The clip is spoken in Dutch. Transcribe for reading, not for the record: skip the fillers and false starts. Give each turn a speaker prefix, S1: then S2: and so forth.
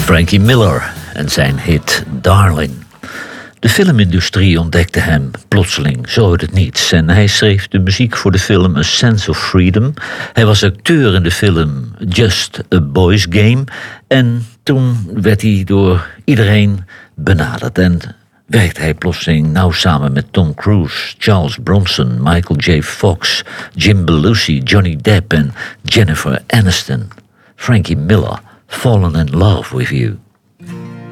S1: Frankie Miller en zijn hit Darling. De filmindustrie ontdekte hem plotseling, zo uit het niets. En hij schreef de muziek voor de film A Sense of Freedom. Hij was acteur in de film Just a Boys Game. En toen werd hij door iedereen benaderd. En werkte hij plotseling nauw samen met Tom Cruise, Charles Bronson, Michael J. Fox, Jim Belushi, Johnny Depp en Jennifer Aniston. Frankie Miller, Fallen in Love with You.